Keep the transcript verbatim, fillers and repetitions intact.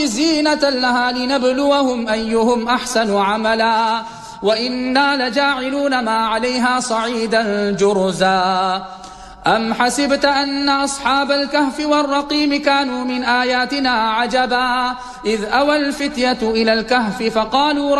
زينة لها لنبلوهم أيهم أحسن عملا وإنا لجاعلون ما عليها صعيدا جرزا. أم حسبت أن أصحاب الكهف والرقيم كانوا من آياتنا عجبا إذ أوى الفتية إلى الكهف فقالوا